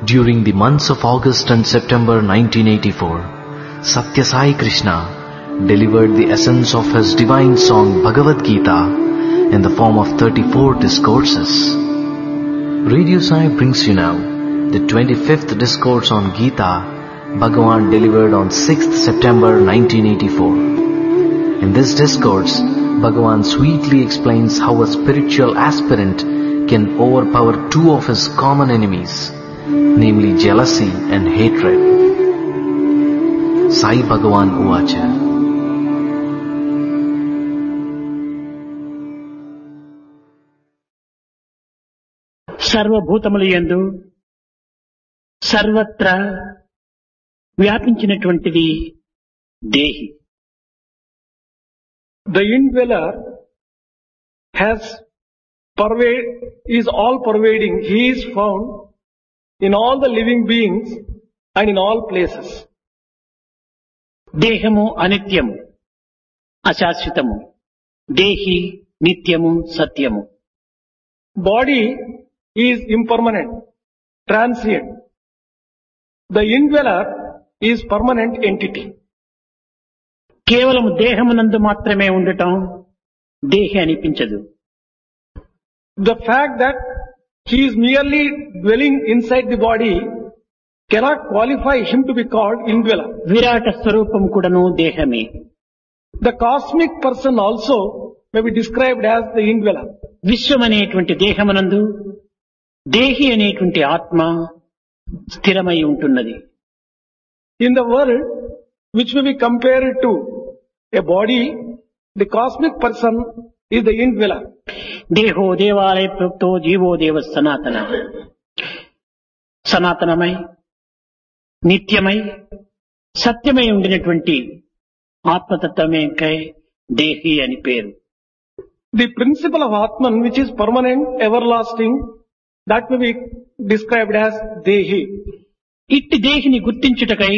During the months of August and September 1984, Satya Sai Krishna delivered the essence of his divine song Bhagavad Gita in the form of 34 discourses. Radio Sai brings you now the 25th discourse on Gita Bhagavan delivered on 6th September 1984. In this discourse, Bhagavan sweetly explains how a spiritual aspirant can overpower two of his common enemies, namely jealousy and hatred. Sai Bhagavan Uvacha. సర్వభూతములయందు సర్వత్రా వ్యాపించినటువంటిది దేహి. The indweller is all pervading. He is found in all the living beings and in all places. దేహము అనిత్యము, అశాశ్వతము. దేహి నిత్యము, సత్యము. Body is impermanent, transient. The indweller is permanent entity. కేవలం దేహమునందు మాత్రమే ఉండటం దేహి అనిపించదు. The fact that he is merely dwelling inside the body cannot qualify him to be called indweller. విరాట స్వరూపం కూడాను దేహమే. The cosmic person also may be described as the indweller. విశ్వం అనేటువంటి దేహమునందు దేహి అనేటువంటి ఆత్మ స్థిరమై ఉంటున్నది. In the world which may be compared to a body, the cosmic person is the indweller. దేహో దేవాలయ ప్రోక్తో జీవో దేవ సనాతన. సనాతనమై నిత్యమై సత్యమై ఉండినటువంటి ఆత్మతత్వమే దేహి అని పేరు. The principle of Atman, which is permanent, everlasting, that may be described as Dehi. ఇట్టి దేహిని గుర్తించుటకై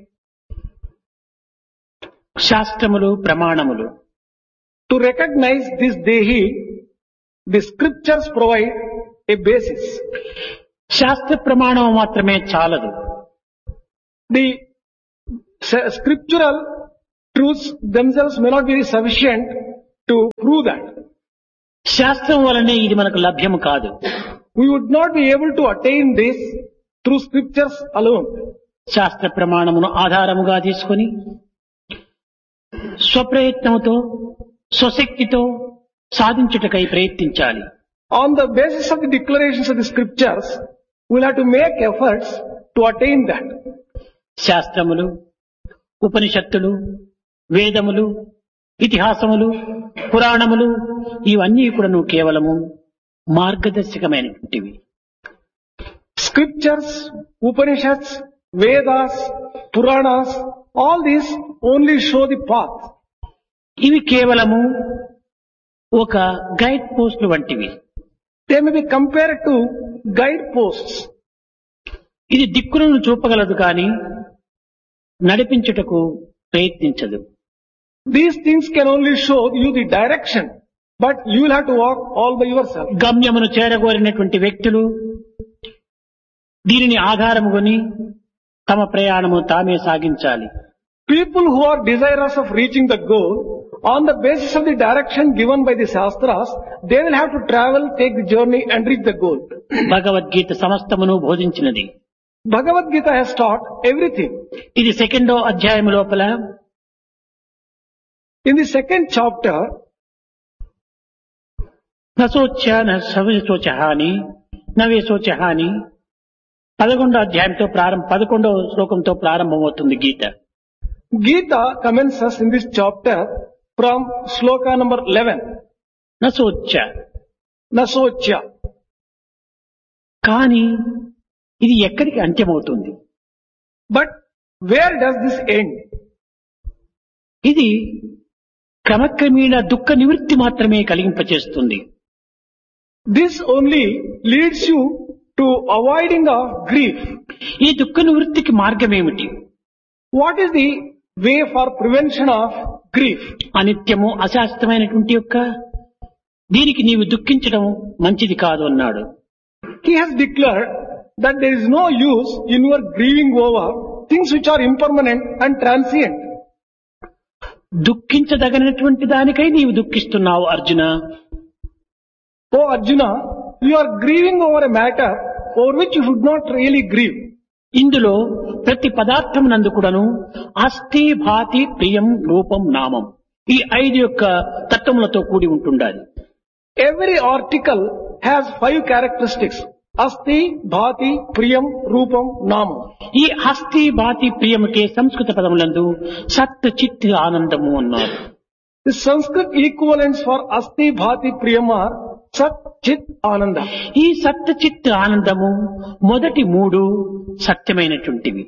శాస్త్రములు ప్రమాణములు. To recognize this Dehi, the scriptures provide a basis. శాస్త్ర ప్రమాణం మాత్రమే చాలదు. The scriptural truths themselves may not be sufficient to prove that. శాస్త్రం వలనే ఇది మనకు లభ్యము కాదు. We would not be able to attain this through scriptures alone. శాస్త్ర ప్రమాణమును ఆధారముగా తీసుకొని స్వప్రయత్నముతో స్వశక్తితో సాధించుటకై ప్రయత్నించాలి. On the basis of the declarations of the scriptures, we will have to make efforts to attain that. శాస్త్రములు, ఉపనిషత్తులు, వేదములు, ఇతిహాసములు, పురాణములు ఇవన్నీ కూడాను కేవలము మార్గదర్శకమైనటువంటివి. Scriptures, Upanishads, Vedas, Puranas, all these only show the path. ఇవి కేవలము ఒక గైడ్ పోస్టులు వంటివి. They may be compared to guide posts. ఇది దిక్కులను చూపగలదు కానీ నడిపించుటకు ప్రయత్నించదు. These things can only show you the direction, but you will have to walk all by yourself. గమ్యమును చేరగోరినటువంటి వ్యక్తులు దీనిని ఆధారముకొని తమ ప్రయాణము తామే సాగించాలి. People who are desirous of reaching the goal, on the basis of the direction given by the Shastras, they will have to travel, take the journey and reach the goal. Bhagavad Gita సమస్తమును బోధించినది. Bhagavad Gita has taught everything. ఇది 2వ అధ్యాయం లోపల In the 2nd chapter, నశోచ్య నశోచహాని నవేశోచహాని 11వ శ్లోకంతో ప్రారంభమవుతుంది గీత. Gita commences in this chapter from sloka number 11. నశోచ్య Nasochya. కానీ ఇది ఎక్కడికి అంత్యమవుతుంది? But where does this end? ఇది క్రమక్రమేణా దుఃఖ నివృత్తి మాత్రమే కలిగింపచేస్తుంది. This only leads you to avoiding of grief. ఈ దుఃఖ నివృత్తికి మార్గమేమిటి? What is the way for prevention of grief? అనిత్యము అశాశ్వతమైనటువంటి యొక్క దీనికి నీవు దుఃఖించడం మంచిది కాదు అన్నాడు. He has declared that there is no use in your grieving over things which are impermanent and transient. దుఃఖించదగినటువంటి దానికై నీవు దుఃఖిస్తున్నావు Arjuna. Oh Arjuna, you are grieving over a matter over which you should not really grieve. ఇందులో ప్రతి పదార్థం నందు కూడాను అస్థి, భాతి, ప్రియం, రూపం, నామం ఈ 5 యొక్క తత్వములతో కూడి ఉంటుండాలి. Every article has 5 characteristics. Asti, Bhati, Priyam, Rupam, Namam. ఈ అస్థి, భాతి, ప్రియముకే సంస్కృత పదములందు సత్, చిత్, ఆనందము అన్నారు. The Sanskrit equivalents for Asti, Bhati, Priyam are Sat, Chit, Ananda. ఈ సత్, చిత్, ఆనందము మొదటి 3 సత్యమైనటువంటివి.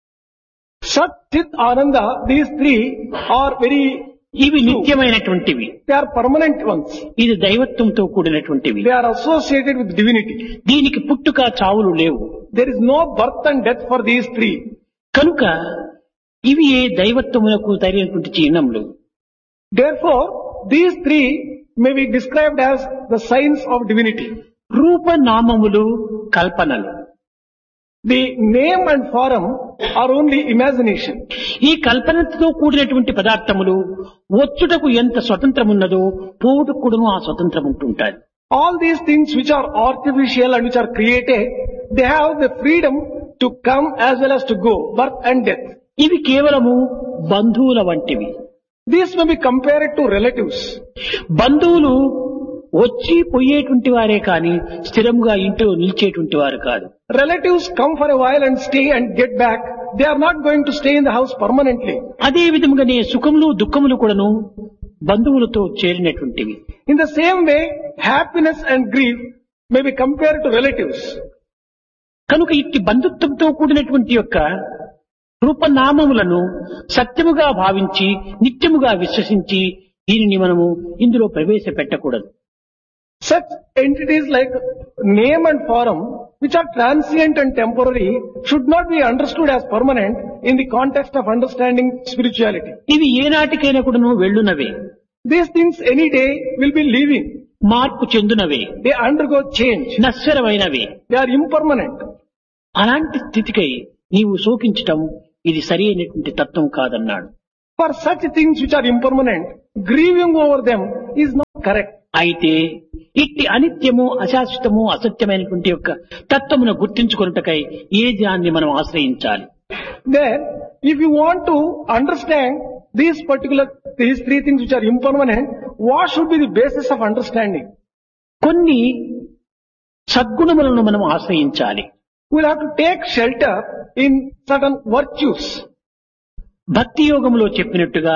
Sat, Chit, Ananda, these 3 are very ఇవి నిత్యమైనటువంటివి. They are permanent ones. ఇది దైవత్వంతో కూడినటువంటివి. They are associated with divinity. దీనికి పుట్టుక చావులు లేవు. There is no birth and death for these 3. కనుక ఇవి ఏ దైవత్వములకు తగినటువంటి చిహ్నములు. Therefore, these 3 may be described as the signs of divinity. రూప, నామములు కల్పనలు. The name and form are only imagination. ఈ కల్పనతో కూడినటువంటి పదార్థములు వచ్చుటకు ఎంత స్వతంత్రం ఉన్నదో పోవుటకు కూడాను ఆ స్వతంత్రం ఉంటుంటాయి. All these things which are artificial and which are created, they have the freedom to come as well as to go, birth and death. ఇవి కేవలము బంధువుల వంటివి. These may be compared to relatives. బంధువులు వచ్చి పోయేటువంటి వారే కాని స్థిరంగా ఇంట్లో నిలిచేటువంటి వారు కాదు. Relatives come for a while and stay and get back. They are not going to stay in the house permanently. అదే విధముగానే సుఖములు, దుఃఖములు కూడాను బంధువులతో చేరినటువంటివి. In the same way, happiness and grief may be compared to relatives. కనుక ఇట్టి బంధుత్వంతో కూడినటువంటి యొక్క రూపనామములను సత్యముగా భావించి నిత్యముగా విశ్వసించి దీనిని మనము ఇందులో ప్రవేశపెట్టకూడదు. Such entities like name and form, which are transient and temporary, should not be understood as permanent in the context of understanding spirituality. ఇవి ఏనాటికైనా కూడాను వెళ్ళునవే. These things any day will be leaving. మార్పు చెందునవే. They undergo change. నశ్వరమైనవే. They are impermanent. అలాంటి స్థితికై నీవు శోకించటం ఇది సరి అయినటువంటి తత్వం కాదన్నాడు. For such things which are impermanent, grieving over them is not correct. అయితే ఇట్టి అనిత్యము, అశాశ్వతము, అసత్యమైనటువంటి యొక్క తత్వమును గుర్తించుకొనుటకై ఏ దాన్ని మనం ఆశ్రయించాలి. Then, if you want to understand these 3 things which are impermanent, what should be the basis of understanding? కొన్ని సద్గుణములను మనం ఆశ్రయించాలి. We'll have to take shelter in certain virtues. భక్తి యోగములో చెప్పినట్టుగా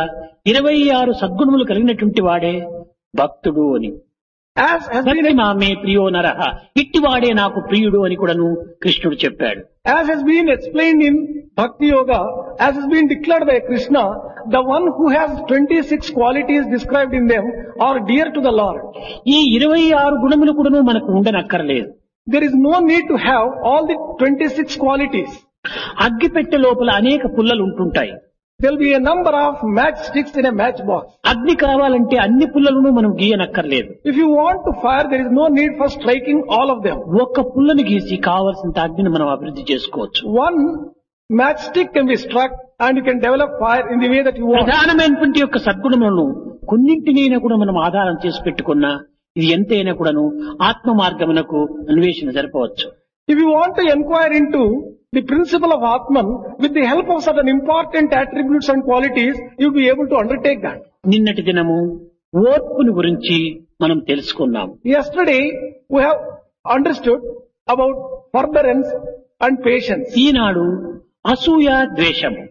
26 సద్గుణములు కలిగినటువంటి వాడే భక్తుడు అని. As has భక్తి been మామే ప్రియో నరః, ఇట్టివాడే నాకు ప్రియుడు అని కూడాను కృష్ణుడు చెప్పాడు. As has been explained in Bhakti Yoga, as has been declared by Krishna, the one who has 26 qualities described in them are dear to the Lord. ఈ 26 గుణములు కూడాను మనకు ఉండనక్కర్లేదు. There is no need to have all the 26 qualities. అగ్గిపెట్టె లోపల అనేక పుల్లలు ఉంటుంటాయి. There will be a number of matchsticks in a matchbox. అగ్ని కావాలంటే అన్ని పుల్లలను మనం గీయనక్కర్లేదు. If you want to fire, there is no need for striking all of them. ఒక్క పుల్లను గీసి కావలసినంత అగ్నిని మనం అభివృద్ధి చేసుకోవచ్చు. One matchstick can be struck and you can develop fire in the way that you want. ప్రధానమైనటువంటి యొక్క సద్గుణములను కొన్నింటినైనా కూడా మనం ఆధారం చేసి పెట్టుకున్నా ఇది ఎంతైనా కూడాను ఆత్మ మార్గమునకు అన్వేషణ జరపవచ్చు. If you want to inquire into the principle of Atman, with the help of certain important attributes and qualities, you'll be able to undertake that. నిన్నటి దినము ఓర్పుని గురించి మనం తెలుసుకున్నాం. Yesterday, we have understood about forbearance and patience. ఈనాడు అసూయ, ద్వేషము.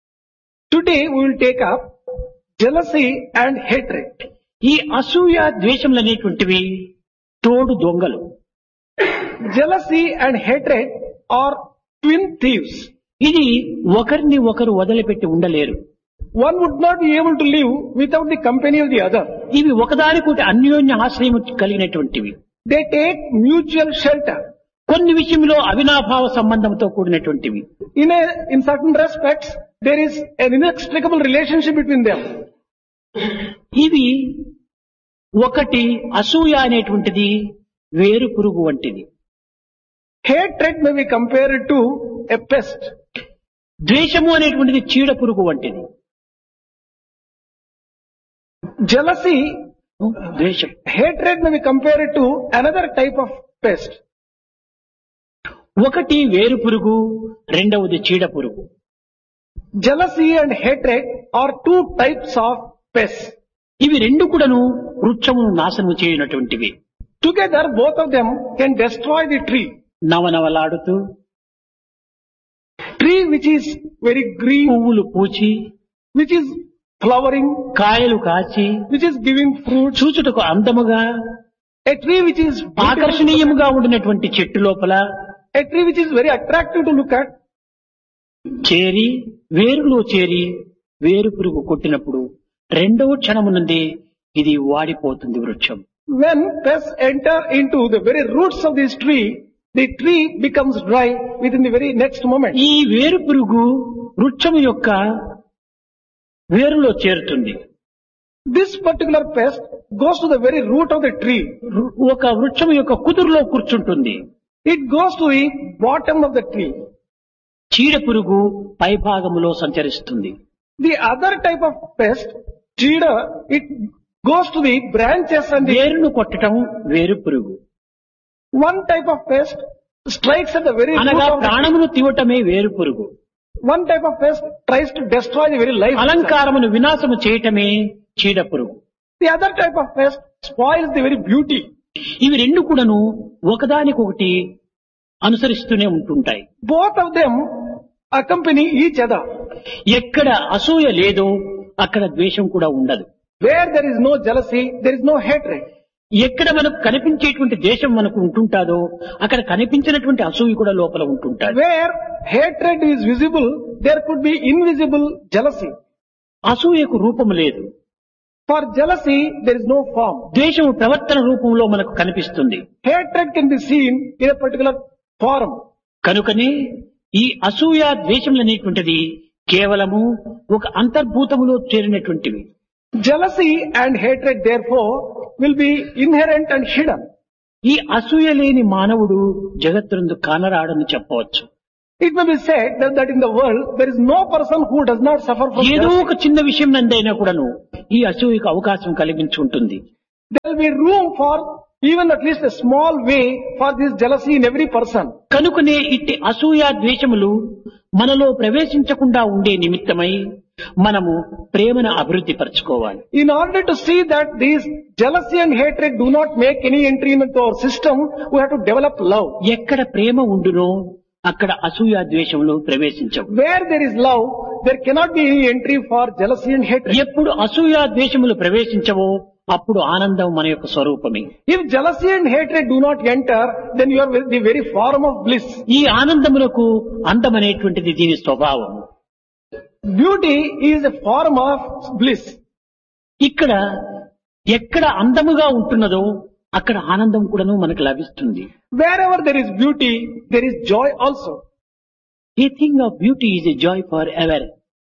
Today, we will take up jealousy and hatred. ఈ అసూయ, ద్వేషములు అనేటువంటివి తోడు దొంగలు. Jealousy and hatred are twin thieves. ఇది ఒకరిని ఒకరు వదిలిపెట్టి ఉండలేరు. One would not be able to live without the company of the other. ఇవి ఒకదానికొకటి అన్యోన్య ఆశ్రయం కలిగినటువంటివి. They take mutual shelter. కొన్ని విషయంలో అవినాభావ సంబంధంతో కూడినటువంటివి. In certain respects, there is an inextricable relationship between them. ఇవి ఒకటి అసూయ అనేటువంటిది వేరు పురుగు వంటిది. Hatred may be compared to a pest. ద్వేషము అనేటువంటిది చీడ పురుగు వంటిది. Jealousy, ద్వేషం. hatred may be compared to another type of pest. ఒకటి వేరు పురుగు, రెండవది చీడ పురుగు. Jealousy and hatred are two types of pests. ఇవి రెండు కూడాను వృక్షమును నాశనము చేయనటువంటివి. Together, both of them can destroy the tree. నవనవలాడుతూ Tree which is very green, పువ్వులు పూచి, which is flowering, కాయలు కాచి, which is giving fruit. చూచుటకు అందముగా A tree which is beautiful, ఆకర్షణీయముగా ఉండినటువంటి చెట్టు లోపల a tree which is very attractive to look at. చేరి వేరులో చేరి వేరు పురుగు కొట్టినప్పుడు రెండవ క్షణమునందే ఇది వాడిపోతుంది వృక్షం. When pests enter into the very roots of this tree, the tree becomes dry within the very next moment. ఈ వేరు పురుగు వృక్షము యొక్క వేరులో చేరుతుంది. This particular pest goes to the very root of the tree. ఒక వృక్షము యొక్క కుదురులో కూర్చుంటుంది. It goes to the bottom of the tree. చీడ పురుగు పైభాగములో సంచరిస్తుంది. The other type of pest, cheetah, it goes to the branches and the వేరును కొట్టడం వేరు పురుగు. one type of pest strikes at the very root అనగా of the tree. ప్రాణమును తీవటమే వేరు పురుగు. One type of pest tries to destroy the very life. అలంకారమును వినాశము చేయటమే చీడ పురుగు. The other type of pest spoils the very beauty. ఇవి రెండు కూడాను ఒకదానికొకటి అనుసరిస్తూనే ఉంటుంటాయి. Both of them accompany each other. ఎక్కడ అసూయ లేదో అక్కడ ద్వేషం కూడా ఉండదు. Where there is no jealousy, there is no hatred. ఎక్కడ మనకు కనిపించేటువంటి ద్వేషం మనకు ఉంటుంటాదో అక్కడ కనిపించినటువంటి అసూయ కూడా లోపల ఉంటుంటాడు. Where hatred is visible, there could be invisible jealousy. అసూయకు రూపం లేదు. For jealousy, there is no form. ద్వేషము ప్రవర్తన రూపంలో మనకు కనిపిస్తుంది. Hatred can be seen in a particular form. కనుకనే ఈ అసూయ ద్వేషములు అనేటువంటిది కేవలము ఒక అంతర్భూతములో చేరినటువంటివి. Jealousy and hatred, therefore, will be inherent and hidden. ఈ అసూయ లేని మానవుడు జగత్తునందు కానరాడని చెప్పవచ్చు. It may be said that in the world, there is no person who does not suffer from ఏదో jealousy. ఒక చిన్న విషయం నందైనా కూడాను ఈ అసూయకు అవకాశం కలిగించుంటుంది. There will be room for even at least a small way for this jealousy in every person. కనుకనే ఇట్టి అసూయ ద్వేషములు మనలో ప్రవేశించకుండా ఉండే నిమిత్తమై మనము ప్రేమను అభివృద్ధి పరచుకోవాలి. In order to see that these jealousy and hatred do not make any entry into our system, we have to develop love. ఎక్కడ ప్రేమ ఉండునో అక్కడ అసూయ ద్వేషములు ప్రవేశించవు. Where there is love, there cannot be any entry for jealousy and hatred. ఎప్పుడు అసూయ ద్వేషములు ప్రవేశించవో అప్పుడు ఆనందం మన యొక్క స్వరూపమే. If jealousy and hatred do not enter, then you are the very form of bliss. ఈ ఆనందములకు అందమనేటువంటిది దీని స్వభావం. Beauty is a form of bliss. ఇక్కడ ఎక్కడ అందముగా ఉంటున్నదో అక్కడ ఆనందం కూడాను మనకు లభిస్తుంది. Wherever there is beauty, there is joy also. A thing of beauty is a joy forever.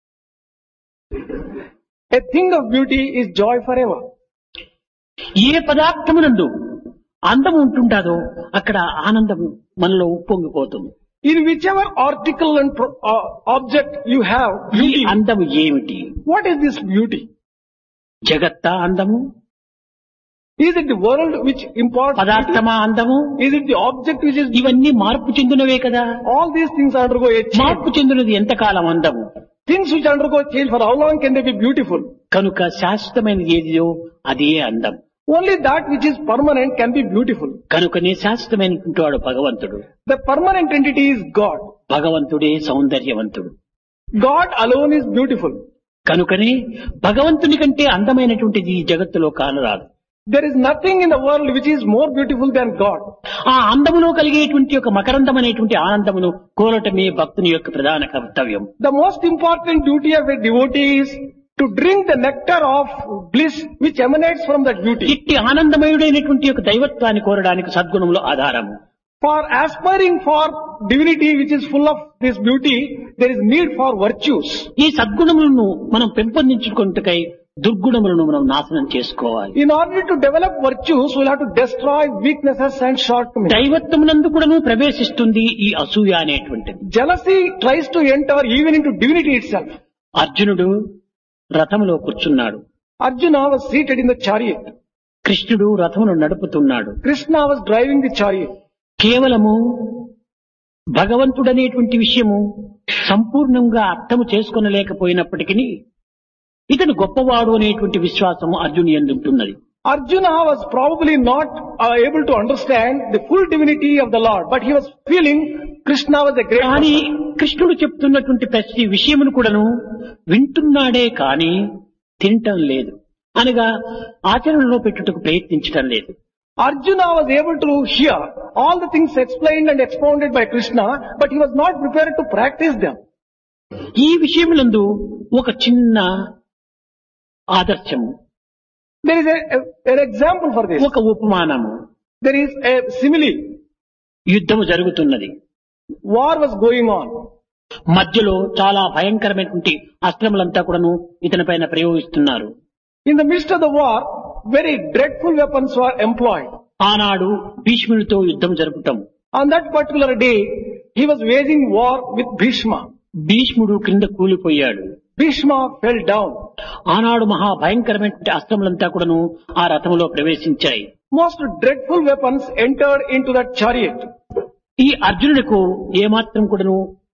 A thing of beauty is joy forever. ఏ పదార్థమునందు అందం ఉంటుంటాదో అక్కడ ఆనందం మనలో ఉప్పొంగిపోతుంది. In whichever article and object you have ఈ beauty, అందము ఏమిటి? what is this beauty? జగత్తా అందము? Is it the world which imparts beauty? పదార్థమా అందము? Is it the object which is... ఇవన్నీ మార్పు చెందినవే కదా. All these things undergo a change. మార్పు చెందినది ఎంతకాలం అందము? Things which undergo change, for how long can they be beautiful? కనుక శాశ్వతమైనది ఏదియో అదే అందం. Only that which is permanent can be beautiful. కనుకనే శాశ్వతమైనటువంటి వాడు భగవంతుడు. The permanent entity is God. భగవంతుడే సౌందర్యవంతుడు. God alone is beautiful. కనుకనే భగవంతుని కంటే అందమైనటువంటిది ఈ జగత్తులో కానరాదు. There is nothing in the world which is more beautiful than God. ఆ అందములో కలిగేటువంటి ఒక మకరందమైనటువంటి ఆనందమును కోరటమే భక్తుని యొక్క ప్రధాన కర్తవ్యం. The most important duty of a devotee is to drink the nectar of bliss which emanates from that beauty. ఇట్టి ఆనందమయుడైనటువంటి యొక్క దైవత్వాన్ని కోరడానికి సద్గుణములు ఆధారము. For aspiring for divinity which is full of this beauty, there is need for virtues. ఈ సద్గుణములను మనం పెంపొందించుకుంటకై దుర్గుణములను మనం నాశనం చేసుకోవాలి. In order to develop virtues, we'll have to destroy weaknesses and shortcomings. దైవత్వమునందు కూడాను ప్రవేశిస్తుంది ఈ అసూయ అనేటువంటిది. Jealousy tries to enter even into divinity itself. అర్జునుడు రథములో కూర్చున్నాడు. Arjuna was seated in the chariot. కృష్ణుడు రథమును నడుపుతున్నాడు. Krishna was driving the chariot. కేవలము భగవంతుడనేటువంటి విషయము సంపూర్ణంగా అర్థము చేసుకొనలేకపోయినప్పటికీ ఇతను గొప్పవాడు అనేటువంటి విశ్వాసము అర్జుని యందు ఉంటున్నది. Arjuna was probably not able to understand the full divinity of the Lord, but he was feeling Krishna was a great కానీ person. కృష్ణుడు చెప్తున్నటువంటి ప్రతి విషయమును కూడాను వింటున్నాడే కానీ తినటం లేదు, అనగా ఆచరణలో పెట్టుటకు ప్రయత్నించటం లేదు. Arjuna was able to hear all the things explained and expounded by Krishna, but he was not prepared to practice them. ఈ విషయములందు ఒక చిన్న ఆదర్శము, There is an example for this. ఒక ఉపమానము. There is a simile. యుద్ధము జరుగుతున్నది. War was going on. మధ్యలో చాలా భయంకరమైనటువంటి అస్త్రములంతా కూడాను ఇతని పైన ప్రయోగిస్తున్నారు. In the midst of the war, very dreadful weapons were employed. ఆనాడు భీష్ముడితో యుద్ధం జరుపుతాం. On that particular day, he was waging war with Bhishma. భీష్ముడు క్రింద కూలిపోయాడు. Bhishma fell down. ఆనాడు మహా భయంకరమైనటువంటి అస్త్రములంతా కూడాను ఆ రథములో ప్రవేశించాయి. Most dreadful weapons entered into that chariot. ఈ అర్జునుడికు ఏమాత్రం కూడాను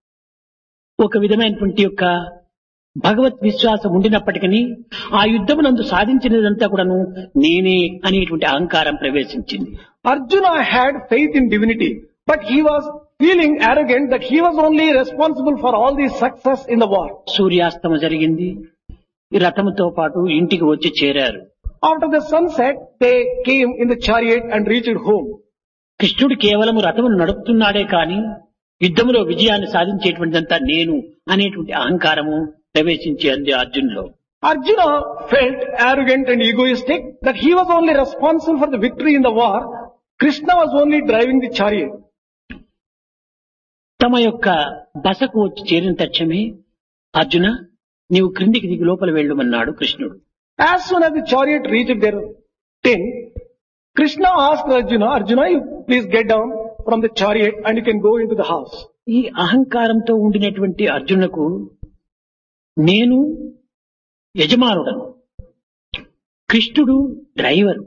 ఒక విధమైనటువంటి యొక్క భగవత్ విశ్వాసం ఉండినప్పటికీ ఆ యుద్ధమునందు సాధించినదంతా కూడాను నేనే అనేటువంటి అహంకారం ప్రవేశించింది. Arjuna had faith in divinity, but he was feeling arrogant that he was only responsible for all the success in the war. సూర్యాస్తమ జరిగింది. ఈ రథముతో పాటు ఇంటికి వచ్చి చేరారు. After the sunset, they came in the chariot and reached home. కృష్ణుడు కేవలం రథమును నడుపుతున్నాడే కాని యుద్ధములో విజయాన్ని సాధించేటువంటిదంతా నేను అనేటువంటి అహంకారము ప్రవేశించి అంది అర్జునులో. Arjuna felt arrogant and egoistic that he was only responsible for the victory in the war. Krishna was only driving the chariot. తమ యొక్క బసకు వచ్చి చేరిన తక్షణమే అర్జున నీవు క్రిందికి దిగి లోపల వెళ్ళమన్నాడు కృష్ణుడు. As soon as the chariot reached their tent, Krishna asked Arjuna, Arjuna, you please get down from the chariot and you can go into the house. ఈ అహంకారంతో ఉండినటువంటి అర్జునుకు నేను యజమానుడను, కృష్ణుడు డ్రైవరు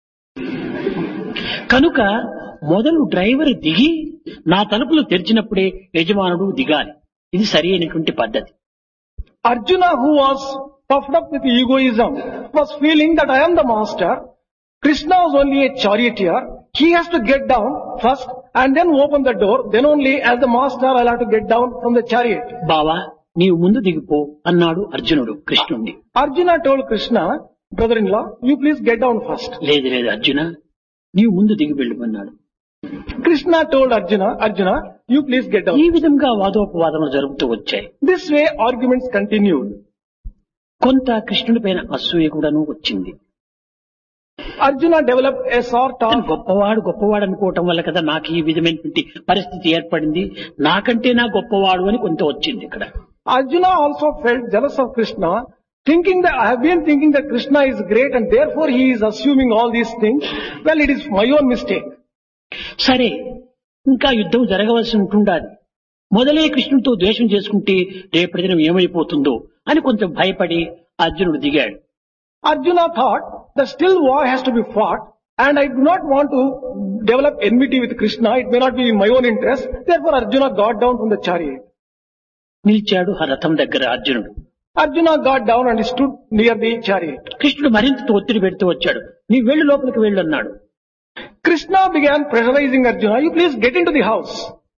కనుక మొదలు డ్రైవర్ దిగి నా తలుపులు తెరిచినప్పుడే యజమానుడు దిగాలి. ఇది సరి అయినటువంటి పద్ధతి. Arjuna, who was puffed up with egoism, was feeling that I am the master. Krishna was only a charioteer. He has to get down first and then open the door. Then only as the master I'll have to get down from the chariot. బావా నీవు ముందు దిగిపో అన్నాడు అర్జునుడు కృష్ణుడిని. Arjuna told Krishna, brother-in-law, you please get down first. లేదు లేదు అర్జున నీవు ముందు దిగి వెళ్ళమన్నాడు. Krishna told Arjuna, Arjuna, you please get down. ఈ విధంగా వాదోపవాదములు జరుగుతూ వచ్చాయి. This way arguments continued. కొంత కృష్ణుడి పైన అసూయ కూడాను వచ్చింది. Arjuna developed a sort of గొప్పవాడు అనుకోవటం వల్ల కదా నాకు ఈ విధమైనటువంటి పరిస్థితి ఏర్పడింది, నాకంటే నా గొప్పవాడు అని కొంత వచ్చింది ఇక్కడ. Arjuna also felt jealous of Krishna, thinking that I have been thinking that Krishna is great and therefore he is assuming all these things. Well, it is my own mistake. సరే ఇంకా యుద్ధం జరగవలసి ఉంటుండాలి, మొదలే కృష్ణుడితో ద్వేషం చేసుకుంటే రేపటి దినం ఏమైపోతుందో అని కొంచెం భయపడి అర్జునుడు దిగాడు. Arjuna thought that still war has to be fought and I do not want to develop enmity with Krishna. It may not be in my own interest. Therefore Arjuna got down from the chariot. నిలిచాడు ఆ రథం దగ్గర అర్జునుడు. Arjuna got down and stood near the chariot. కృష్ణుడు మరింత ఒత్తిడి పెడుతూ వచ్చాడు. నీ వెళ్ళు లోపలికి వెళ్ళు అన్నాడు. Krishna began pressurizing Arjuna, you please get into the house.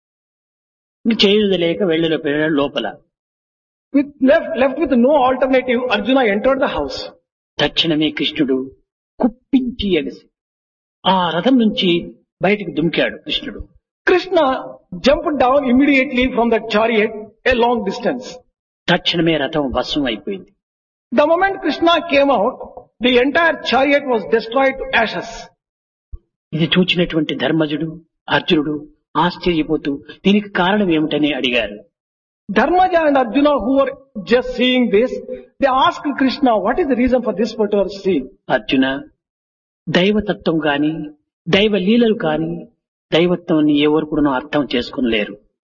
చేయలేక వెళ్ళి లోపల. Left with no alternative, Arjuna entered the house. తక్షణమే కృష్ణుడు కుప్పించి ఎగసి ఆ రథం నుంచి బయటికి దుమికాడు కృష్ణుడు. Krishna jumped down immediately from that chariot a long distance. తక్షణమే రథం భస్మం అయిపోయింది. The moment Krishna came out, the entire chariot was destroyed to ashes. ఇది చూచినటువంటి ధర్మజుడు అర్జునుడు ఆశ్చర్యపోతూ దీనికి కారణం ఏమిటని అడిగారు. Dharmaja and Arjuna, who were just seeing this, they asked Krishna, what is the reason for this particular scene? Arjuna, దైవతత్వం గాని దైవ లీలలు కాని దైవత్వాన్ని ఎవరు కూడా అర్థం చేసుకునలేరు.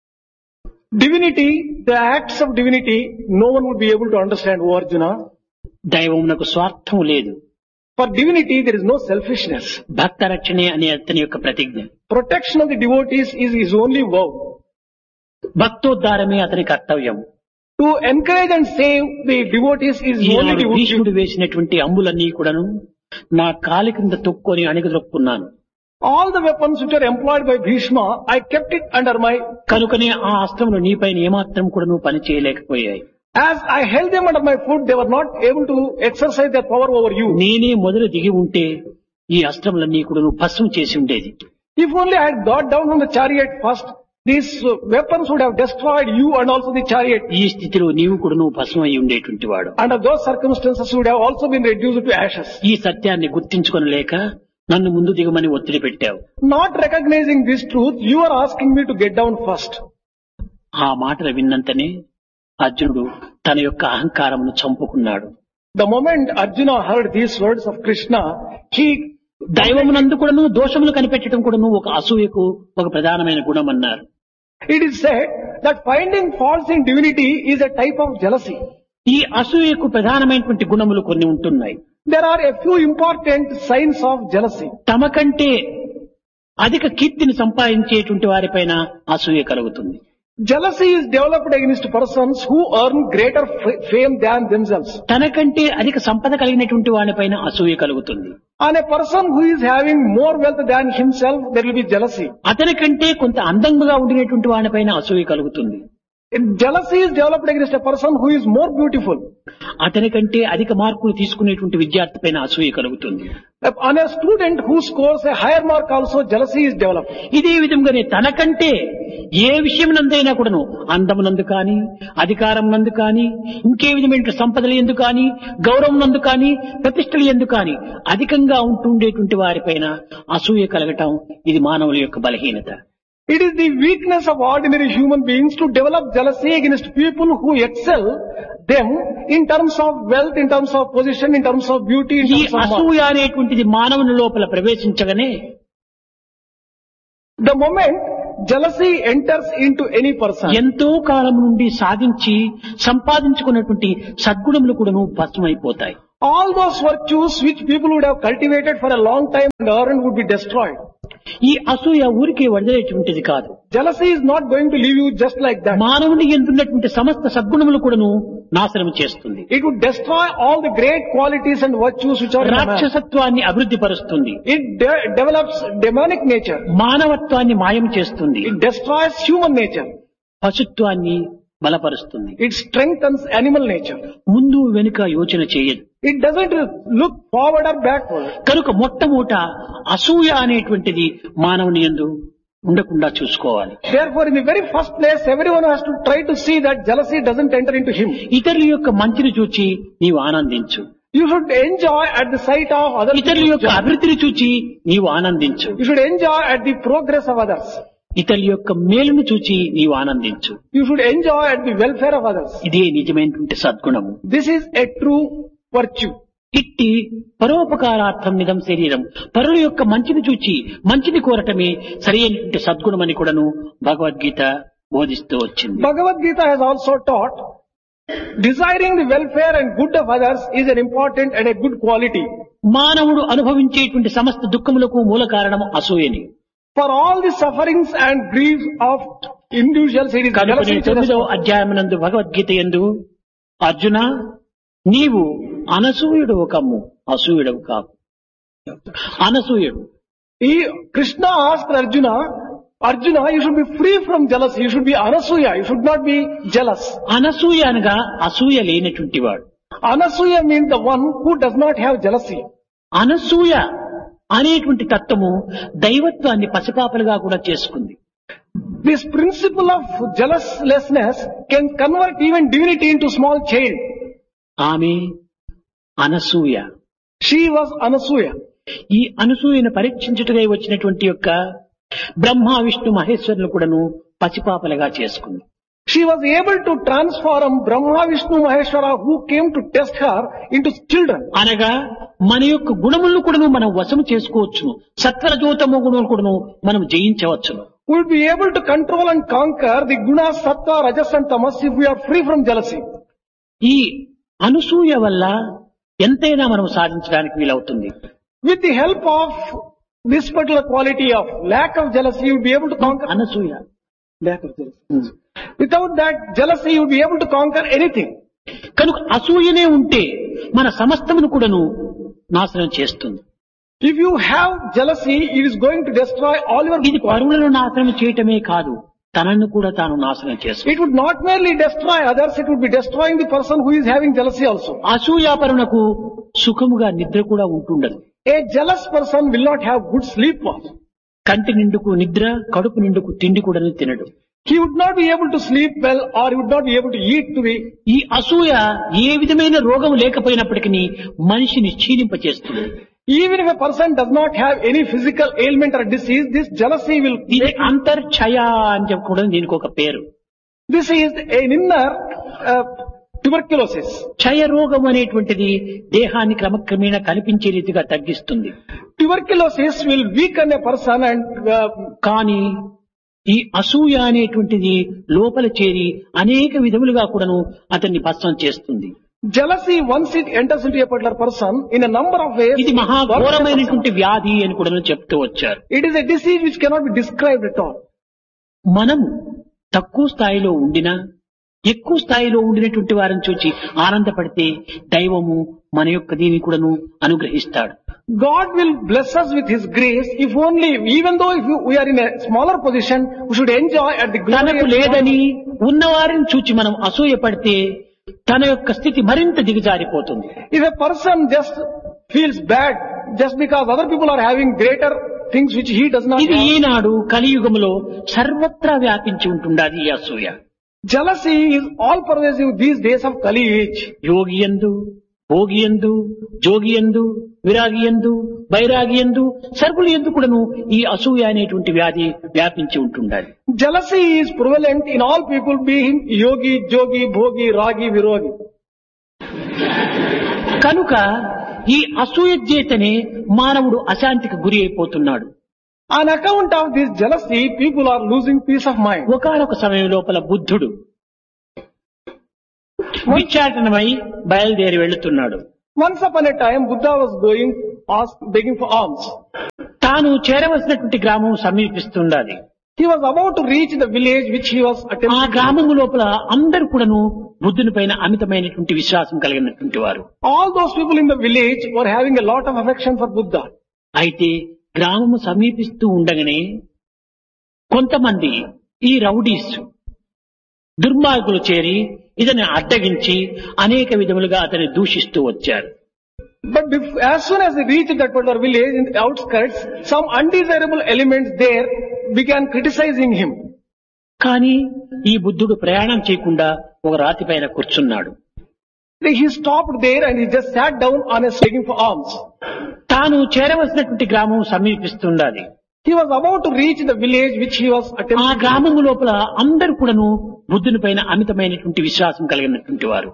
Divinity, the acts of divinity, no one would be able to understand, O Arjuna. దైవమునకు స్వార్థం లేదు. For divinity, there is no selfishness. భక్త రక్షణే అనే అతని యొక్క ప్రతిజ్ఞ. Protection of the devotees is his only vow. భక్తోద్ధారమే అతని కర్తవ్యం. To encourage and save the devotees is only Eenadu duty. భీష్ముడు వేసినటువంటి అంబులన్నీ కూడాను నా కాలి కింద తొక్కుని అణిగదొక్కున్నాను. All the weapons which are employed by Bhishma, I kept it under my... కనుకనే ఆ అస్త్రములు నీపైన ఏమాత్రం కూడా నువ్వు పని చేయలేకపోయాయి. As I held them under my foot, they were not able to exercise their power over you. నేనే మొదలు దిగి ఉంటే ఈ అస్త్రములన్నీ కూడా నువ్వు భస్మం చేసి ఉండేది. If only I had got down from the chariot first, these weapons would have destroyed you and also the chariot. ఈ స్థితిలో నీవు కూడా నువ్వు భస్మం అయి ఉండేటువంటి వాడు. Under those circumstances, you would have also been reduced to ashes. ఈ సత్యాన్ని గుర్తించుకొనలేక నన్ను ముందు దిగమని ఒత్తిడి పెట్టావు. Not recognizing this truth, you are asking me to get down first. ఆ మాటలు విన్నంతనే అర్జునుడు తన యొక్క అహంకారమును చంపుకున్నాడు. The moment Arjuna heard these words of Krishna, he... దైవమునందు కూడాను దోషములు కనిపెట్టడం కూడాను ఒక అసూయకు ఒక ప్రధానమైన గుణం అన్నారు. It is said that finding faults in divinity is a type of jealousy. ఈ అసూయకు ప్రధానమైనటువంటి గుణములు కొన్ని ఉంటున్నాయి. There are a few important signs of jealousy. తమ కంటే అధిక కీర్తిని సంపాదించేటువంటి వారిపైన అసూయ కలుగుతుంది. Jealousy is developed against persons who earn greater fame than themselves. తనకంటే అధిక సంపద కలిగినటువంటి వారిపైన అసూయ కలుగుతుంది. On a person who is having more wealth than himself, there will be jealousy. అతని కంటే కొంత అందంగా ఉండినటువంటి వారిపైన అసూయ కలుగుతుంది. Jealousy is developed against a person who is more beautiful. అతని కంటే అధిక మార్కులు తీసుకునేటువంటి విద్యార్థి పైన అసూయ కలుగుతుంది. On a student who scores a higher mark also, jealousy is developed. ఇదే విధంగానే తనకంటే ఏ విషయం నందైనా కూడాను అందమునందు కానీ అధికారం నందు కానీ ఇంకే విధమైన సంపదలు ఎందు కానీ గౌరవం నందు కానీ ప్రతిష్టలు ఎందు కానీ అధికంగా ఉంటుండేటువంటి వారిపైన అసూయ కలగటం ఇది మానవుల యొక్క బలహీనత. It is the weakness of ordinary human beings to develop jealousy against people who excel them in terms of wealth, in terms of position, in terms of beauty, in ఈ terms of mark. అసూయ అనేటువంటిది మానవుని లోపల ప్రవేశించగానే The moment jealousy enters into any person, ఎంతో కాలం నుండి సాధించి సంపాదించుకున్నటువంటి సద్గుణములు కూడాను భస్మైపోతాయి. all those virtues which people would have cultivated for a long time and earned would be destroyed. ఈ అసూయ ఊరికే వదిలేటువంటిది కాదు. Jealousy is not going to leave you just like that. మానవుని ఎందున్నటువంటి సమస్త సద్గుణములు కూడాను నాశనం చేస్తుంది. It would destroy all the great qualities and virtues which are in man. రాక్షసత్వాన్ని అభివృద్ధి పరుస్తుంది. It develops demonic nature. మానవత్వాన్ని మాయం చేస్తుంది. It destroys human nature. పశుత్వాన్ని బలపరుస్తుంది. It strengthens animal nature. ముందు వెనుక యోచన చేయదు. It doesn't look forward or backward. కనుక మొట్టమొదట అసూయ అనేటువంటిది మానవుని యందు ఉండకుండా చూసుకోవాలి. Therefore, in the very first place, everyone has to try to see that jealousy doesn't enter into him. ఇతరుల యొక్క మంచిని చూచి నీవు ఆనందించు. You should enjoy at the sight of other ఇతరుల యొక్క people. అభివృద్ధిని చూచి నీవు ఆనందించు. You should enjoy at the progress of others. ఇతరుల యొక్క మేలును చూచి నీవు ఆనందించు. You should enjoy at the welfare of others. ఇదే నిజమైనటువంటి సద్గుణము. This is a true virtue. ఇట్టి పరోపకారార్థం నిదం శరీరం. పరుల యొక్క మంచిని చూచి మంచిని కోరటమే సరైనటువంటి సద్గుణమని కూడాను భగవద్గీత బోధిస్తూ వచ్చింది. Bhagavad Gita has also taught desiring the welfare and good of others is an important and a good quality. మానవుడు అనుభవించేటువంటి సమస్త దుఃఖములకు మూల కారణం అసూయని. For all the sufferings and griefs of individuals, it is jealousy. 9వ అధ్యాయమునందు Bhagavad Gita యందు అర్జున నీవు అనసూయుడు కమ్ము, అసూయుడవు కావు. అనసూయుడు. Krishna asked Arjuna, you should be free from jealousy. You should be anasuya. You should not be jealous. Anasuya అనగా అసూయ లేనటువంటి వాడు. Anasuya means the one who does not have jealousy. Anasuya అనేటువంటి తత్వము దైవత్వాన్ని పసిపాపలుగా కూడా చేసుకుంది. This principle of jealouslessness can convert even divinity into small child. ఆమె అనసూయ. She was Anasuya. ఈ అనసూయను పరీక్షించుటకై వచ్చినటువంటి యొక్క బ్రహ్మ విష్ణు మహేశ్వరులు కూడాను పసిపాపలుగా చేసుకుంది. She was able to transform Brahma, Vishnu, Maheshwara who came to test her into children. అనగా మన యొక్క గుణములను కూడాను మనం వశము చేసుకోవచ్చును. సత్వరజోతమో గుణములు కూడాను మనం జయించవచ్చును. We will be able to control and conquer the gunas, sattva, rajas and tamas if we are free from jealousy. ఈ అనసూయ వల్ల ఎంతైనా మనం సాధించడానికి వీలవుతుంది. With the help of this particular quality of lack of jealousy, you will be able to conquer Anasuya lack of jealousy. Without that jealousy, you will be able to conquer anything. కనుక అసూయనే ఉంటే మన సమస్తమును కూడాను నాశనం చేస్తుంది. If you have jealousy, it is going to destroy all your ఇది పరువులను నాశనం చేయటమే కాదు, తనను కూడా తాను నాశనం చేస్తుంది. It would not merely destroy others, it would be destroying the person who is having jealousy also. అసూయాపరునకు సుఖముగా నిద్ర కూడా ఉంటుండదు. A jealous person will not have good sleep also. కంటి నిండుకు నిద్ర, కడుపు నిండుకు తిండి కూడా తినడు. He would not be able to sleep well or he would not be able to eat to be. ఈ అసూయ ఏ విధమైన రోగం లేకపోయినప్పటికీ మనిషిని క్షీణింపచేస్తుంది. Even if a person does not have any physical ailment or disease, this jealousy will ఇది అంతర్ఛయ అని చెప్పకూడదు, దీనికి ఒక పేరు. This is an inner tuberculosis. క్షయ రోగం అనేటువంటిది దేహాన్ని క్రమక్రమేణా కనిపించే రీతిగా తగ్గిస్తుంది. Tuberculosis will weaken a person and కానీ ఈ అసూయ అనేటువంటిది లోపల చేరి అనేక విధములుగా కూడాను అతన్ని భస్మం చేస్తుంది. jealousy, once it enters into a particular person, in a number of ways, ఇది మహాఘోరమైనటువంటి వ్యాధి అని కూడా చెప్తూ వచ్చారు. it is a disease which cannot be described at all. మనము తక్కువ స్థాయిలో ఉండినా ఎక్కువ స్థాయిలో ఉండినటువంటి వారిని చూచి ఆనందపడితే దైవము మన యొక్క దీన్ని కూడాను అనుగ్రహిస్తాడు. God will bless us with His grace if only, even though if we are in a smaller position, we should enjoy at the glory తనకు of లేదని God. ఉన్నవారిని చూచి మనం అసూయపడితే తన యొక్క స్థితి మరింత దిగజారిపోతుంది. If a person just feels bad just because other people are having greater things which he does not ఇది have, ఈనాడు కలియుగంలో సర్వత్రా వ్యాపించి ఉంటుండాది ఈ అసూయ. jealousy is all pervasive these days of Kali age. యోగియందు, భోగియందు, జోగియందు, విరాగియందు, బైరాగియందు, సర్వులు ఎందు కూడాను ఈ అసూయ అనేటువంటి వ్యాధి వ్యాపించి ఉంటుండాలి. Jealousy is prevalent in all people, being yogi, jogi, bhogi, ragi, virogi. కనుక ఈ అసూయ చేతనే మానవుడు అశాంతికి గురి అయిపోతున్నాడు. On account of this jealousy, people are losing peace of mind. ఒకానొక సమయం లోపల బుద్ధుడు విచారణమై బయలుదేరి వెళుతున్నాడు. Once upon a time, Buddha was going, begging for alms. తాను చేరవలసినటువంటి గ్రామం సమీపిస్తుండాలి. He was about to reach the village which he was ఆ attempting. గ్రామము లోపల అందరు కూడాను బుద్ధుని పైన అమితమైనటువంటి విశ్వాసం కలిగినటువంటి వారు. All those people in the village were having a lot of affection for Buddha. అయితే గ్రామము సమీపిస్తూ ఉండగానే కొంతమంది ఈ రౌడీస్ దుర్మార్గులు చేరి ఇతన్ని అడ్డగించి అనేక విధములుగా అతన్ని దూషిస్తూ వచ్చారు. But as soon as they reached that particular village in the outskirts, some undesirable elements there began criticizing him. కానీ ఈ బుద్ధుడు ప్రయాణం చేయకుండా ఒక రాతి పైన కూర్చున్నాడు. He stopped there and he just sat down on a begging for alms. తాను చేరవలసినటువంటి గ్రామం సమీపిస్తుండాలి. He was about to reach the village which he was ఆ attempting. గ్రామము లోపల అందరు కూడాను బుద్ధుని పైన అమితమైనటువంటి విశ్వాసం కలిగినటువంటి వారు.